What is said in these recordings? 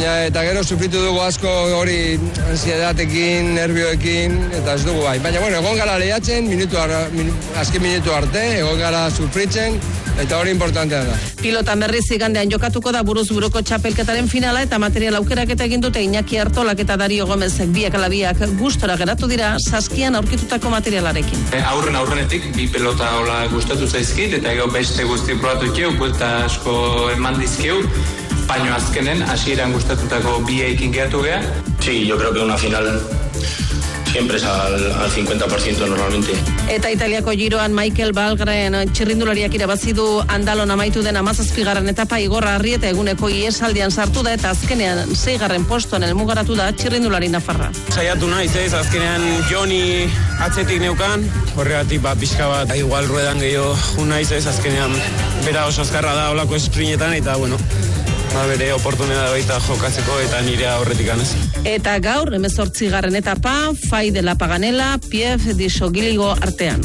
baina eta gero sufritu dugu asko hori ansiedadeekin, nervioekin, eta ez dugu bai. Baina, bueno, egon gara lehiatzen, azken minutu arte, egon gara sufritzen, eta hori importantea da. Pilotan berriz igandean jokatuko da buruz buruko txapelketaren finala eta material aukeraketa egin dute Iñaki Artolak eta Dario Gomezek biak ala biak gustora geratu dira Saskian aurkitutako materialarekin. Aurrenetik bi pelota hola gustatu zaizkit eta gero beste guzti probatu ikeu, buelta asko eman dizkeu, baino azkenen hasieran gustatutako biekin geratu gea. Sí, yo creo que una final siempre es al 50% normalmente. Eta Italiako Giroan Michael Valgren txirrindulariak irabazi du Andalon amaitu den 17. etapa Igor Arrieta eguneko iesaldian sartu da eta azkenean 6. postuan helmugaratu da txirrindulari nafarra. Saiatu naiz azkenean Joni atzetik neukan, horregatik pixka bat igual ruedan gehiago naiz azkenean bera oso azkarra da olako esprinetan eta bueno, bere oportunidade baita jokatzeko eta nire aurretik anez. Eta gaur 18. etapa Fai de la Paganela, Pief di Sogiligo artean.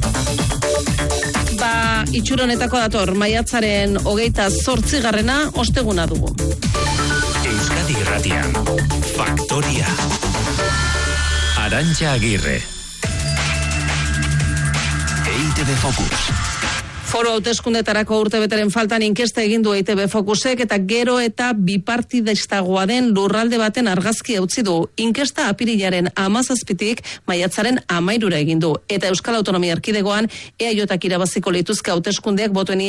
Itxuronetako dator, maiatzaren 28. osteguna dugu. Euskadi Irratian, Faktoria. Arantxa Agirre. EITB Focus. Foro hauteskundetarako urtebeteren faltan inkesta egin du EITB Focusek eta gero eta bipartidistagoa den lurralde baten argazki utzi du. Inkesta apirilaren 17tik maiatzaren 13 egin du. Eta Euskal Autonomia Erkidegoan EAJak irabaziko lituzke hauteskundeak botoen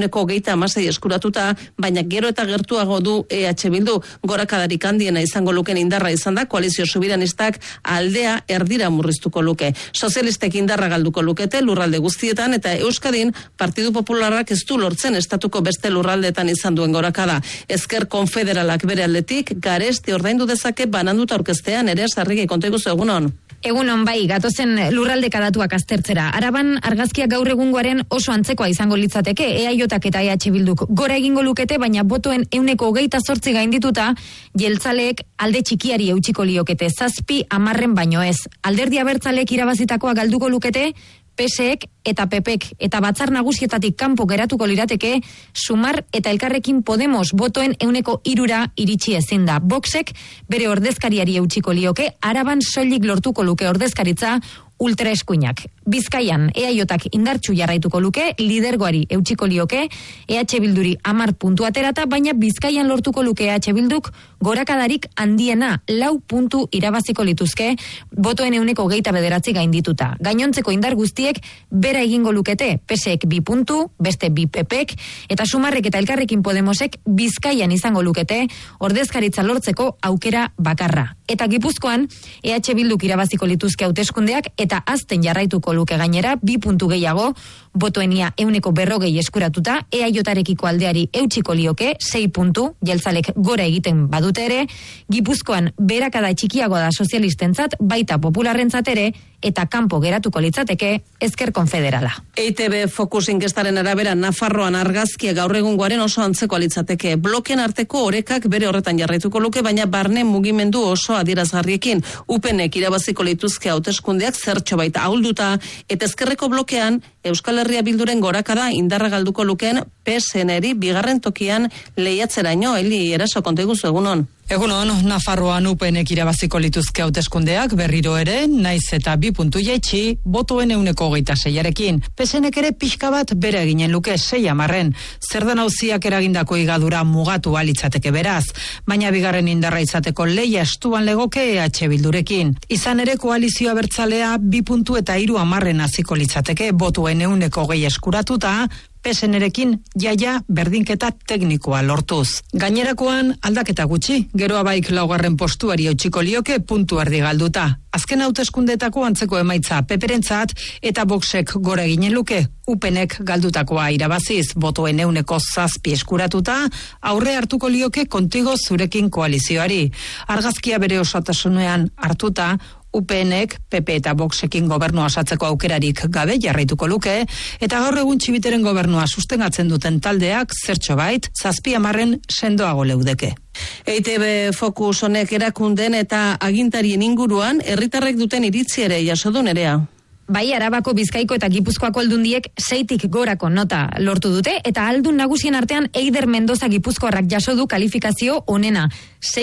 26 eskuratuta, baina gero eta gertuago du EH Bildu. Gorakadarik handiena izango luken indarra izan da, koalizio subiranistak aldea erdira murriztuko luke. Sozialistek indarra galduko lukete lurralde guztietan eta Euskadin Partidu Popularrak ez du lortzen estatuko beste lurraldeetan izan duen gorakada. Ezker konfederalak bere aldetik garesti ordaindu dezake bananduta aurkeztean ere sarrigi konta iguzu egunon. Egunon bai, gatozen lurraldeka datuak aztertzera. Araban argazkia gaur egungoaren oso antzekoa izango litzateke, EAJak eta EH Bilduk gora egingo lukete, baina botoen 28 gaindituta, jeltzaleek alde txikiari eutxiko liokete, 7-10 baino ez. Alderdi abertzaleek irabazitakoa galduko lukete, PSek eta PPek eta batzar nagusietatik kanpo geratuko lirateke, Sumar eta Elkarrekin Podemos botoen 3% iritsi ezin da. Voxek bere ordezkariari eutxiko lioke, Araban soilik lortuko luke ordezkaritza ultraeskuinak. Bizkaian EAJak indartsu jarraituko luke, lidergoari eutxiko lioke, EH Bilduri 10 puntu aterata, baina Bizkaian lortuko luke EH Bilduk gorakadarik handiena 4 puntu irabaziko lituzke, botoen 29 gaindituta. Gainontzeko indar guztiek bera egingo lukete, PSek 2 puntu, beste 2 PPek, eta Sumarrek eta Elkarrekin Podemosek Bizkaian izango lukete, ordezkaritza lortzeko aukera bakarra. Eta Gipuzkoan, EH Bilduk irabaziko lituzke hauteskundeak eta azten jarraituko luke gainera, 2 puntu gehiago, botoenia 140 eskuratuta, EAJarekiko aldeari eutxiko lioke, 6 puntu, jeltzalek gora egiten badute ere, Gipuzkoan berakada txikiago da sozialistentzat, baita popularrentzat ere, eta kanpo geratuko litzateke Ezker Konfederala. EITB Focus inkestaren arabera Nafarroan argazkia gaur egungoaren oso antzeko litzateke. Bloken arteko orekak bere horretan jarraituko luke, baina barne mugimendu oso adierazgarriekin. UPNek irabaziko lituzke hauteskundeak zertxo baita ahulduta, eta ezkerreko blokean Euskal Herria Bilduren gorakada indarra galduko lukeen PSNeri bigarren tokian lehiatzeraino. Eli Eraso, konta iguzu egunon. Egunon, Nafarroan UPNek irabaziko lituzke hauteskundeak berriro ere, naiz eta 2 puntu jaitsi, botoen 26arekin. PSNek ere pixka bat bere eginen luke 6-10. Zerdan auziak eragindako higadura mugatu alitzateke beraz, baina bigarren indarra izateko lehia estuan legoke EH Bildurekin. Izan ere koalizioa bertzalea 2 puntu eta 3-10 hasiko litzateke, botoen 20 eskuratuta, PSNerekin jaia berdinketa teknikoa lortuz. Gainerakoan aldaketa gutxi, geroa baik 4. postuari eutxiko lioke puntu erdi galduta. Azken hauteskundetako antzeko emaitza peperentzat eta Voxek gora eginen luke, UPNek galdutakoa irabaziz, botoen 7 eskuratuta, aurre hartuko lioke Kontigo zurekin koalizioari. Argazkia bere osotasunean hartuta, UPNek, PP eta Voxekin gobernua osatzeko aukerarik gabe jarraituko luke, eta gaur egun Txibiteren gobernua sustengatzen duten taldeak zertxo bait, 7-10 sendoago leudeke. EITB Focus honek erakunden eta agintarien inguruan herritarrek duten iritzi ere jaso du Nerea. Bai, Arabako, Bizkaiko eta Gipuzkoako aldundiek 6tik gorako nota lortu dute, eta aldun nagusien artean Eider Mendoza Gipuzkoarrak jaso du kalifikazio onena.